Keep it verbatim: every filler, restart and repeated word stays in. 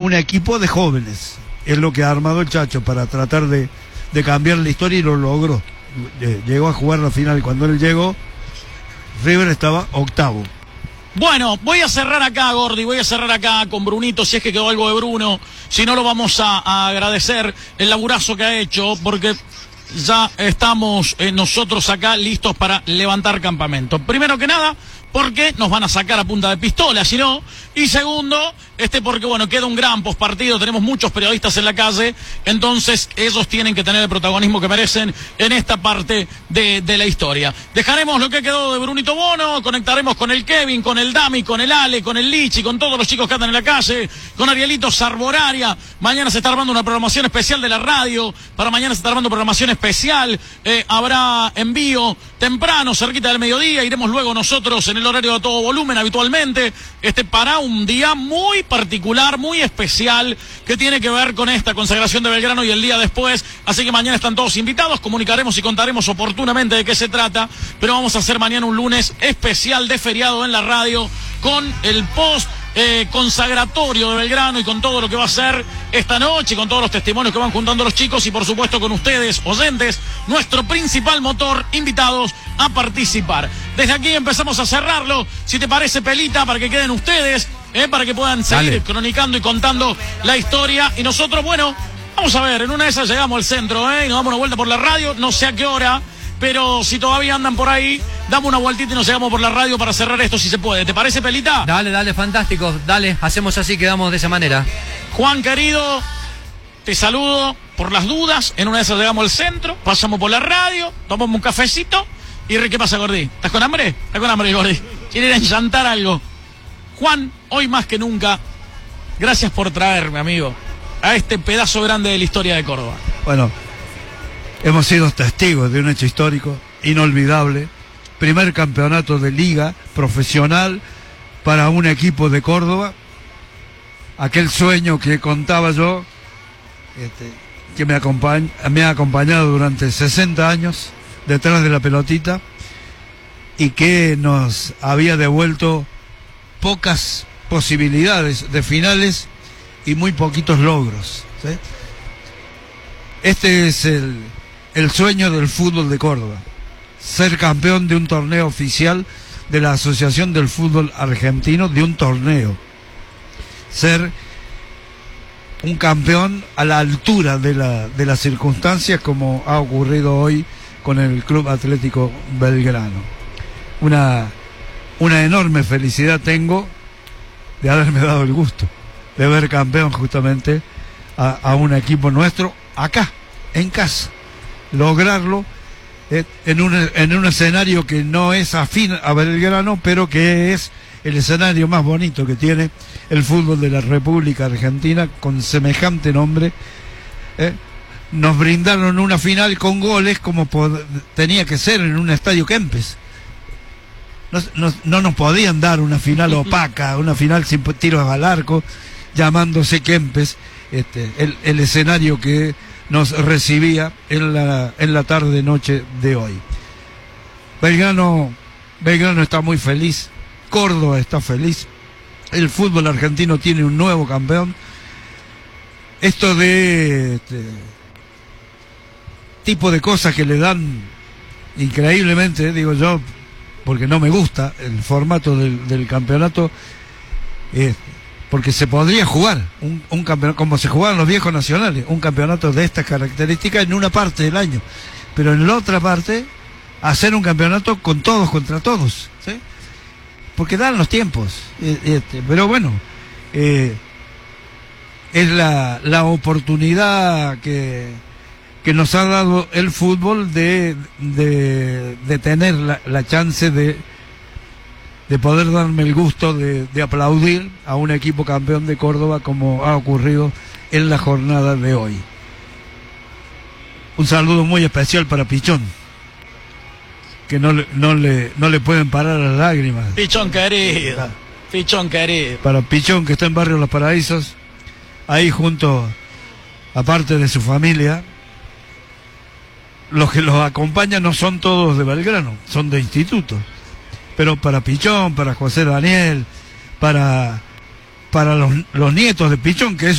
un equipo de jóvenes. Es lo que ha armado el Chacho para tratar de, de cambiar la historia y lo logró. Llegó a jugar la final. Cuando él llegó, River estaba octavo. Bueno, voy a cerrar acá, Gordi, voy a cerrar acá con Brunito, si es que quedó algo de Bruno. Si no, lo vamos a, a agradecer el laburazo que ha hecho, porque ya estamos eh, nosotros acá listos para levantar campamento. Primero que nada, porque nos van a sacar a punta de pistola, si no. Y segundo, este porque, bueno, queda un gran postpartido, tenemos muchos periodistas en la calle, entonces ellos tienen que tener el protagonismo que merecen en esta parte de, de la historia. Dejaremos lo que quedó de Brunito Bono, conectaremos con el Kevin, con el Dami, con el Ale, con el Lichi, con todos los chicos que andan en la calle, con Arielito Sarboraria. Mañana se está armando una programación especial de la radio, para mañana se está armando programación especial, eh, habrá envío temprano, cerquita del mediodía, iremos luego nosotros en el horario de todo volumen habitualmente, este para un día muy particular, muy especial, que tiene que ver con esta consagración de Belgrano y el día después, así que mañana están todos invitados, comunicaremos y contaremos oportunamente de qué se trata, pero vamos a hacer mañana un lunes especial de feriado en la radio, con el post Eh, consagratorio de Belgrano y con todo lo que va a ser esta noche, con todos los testimonios que van juntando los chicos y por supuesto con ustedes, oyentes, nuestro principal motor, invitados a participar. Desde aquí empezamos a cerrarlo, si te parece, Pelita, para que queden ustedes, eh, para que puedan seguir Dale. cronicando y contando la historia, y nosotros, bueno, vamos a ver, en una de esas llegamos al centro, eh, y nos damos una vuelta por la radio, no sé a qué hora, pero si todavía andan por ahí, damos una vueltita y nos llegamos por la radio para cerrar esto si se puede. ¿Te parece, Pelita? Dale, dale, fantástico. Dale, hacemos así, quedamos de esa manera. Juan, querido, te saludo por las dudas. En una de esas llegamos al centro, pasamos por la radio, tomamos un cafecito y... ¿Qué pasa, Gordi? ¿Estás con hambre? ¿Estás con hambre, Gordi? ¿Quiere ir a enchantar algo? Juan, hoy más que nunca, gracias por traerme, amigo, a este pedazo grande de la historia de Córdoba. Bueno, hemos sido testigos de un hecho histórico, inolvidable. Primer campeonato de liga profesional para un equipo de Córdoba. Aquel sueño que contaba yo, este, que me, acompañ me ha acompañado durante sesenta años detrás de la pelotita y que nos había devuelto pocas posibilidades de finales y muy poquitos logros, ¿sí? Este es el... el sueño del fútbol de Córdoba, ser campeón de un torneo oficial de la Asociación del Fútbol Argentino, de un torneo, ser un campeón a la altura de, la, de las circunstancias, como ha ocurrido hoy con el Club Atlético Belgrano. Una, una enorme felicidad tengo de haberme dado el gusto de ver campeón justamente a, a un equipo nuestro acá, en casa. Lograrlo eh, en, un, en un escenario que no es afín a Belgrano, pero que es el escenario más bonito que tiene el fútbol de la República Argentina, con semejante nombre. Eh, nos brindaron una final con goles como tenía que ser en un estadio Kempes. No, no, no nos podían dar una final opaca, una final sin tiros al arco, llamándose Kempes, este, el, el escenario que nos recibía en la, en la tarde noche de hoy. Belgrano, Belgrano está muy feliz, Córdoba está feliz, el fútbol argentino tiene un nuevo campeón. Esto de este tipo de cosas que le dan increíblemente, digo yo, porque no me gusta el formato del, del campeonato, eh, porque se podría jugar un, un campeonato como se jugaban los viejos nacionales, un campeonato de estas características en una parte del año, pero en la otra parte hacer un campeonato con todos contra todos, ¿sí? Porque dan los tiempos, este, pero bueno, eh, es la, la oportunidad que, que nos ha dado el fútbol de, de, de tener la, la chance de de poder darme el gusto de, de aplaudir a un equipo campeón de Córdoba, como ha ocurrido en la jornada de hoy. Un saludo muy especial para Pichón, que no le, no le, no le pueden parar las lágrimas. Pichón querido, Pichón querido. Para Pichón, que está en Barrio Los Paraísos, ahí junto, aparte de su familia, los que los acompañan no son todos de Belgrano, son de instituto. Pero para Pichón, para José Daniel, para, para los, los nietos de Pichón, que es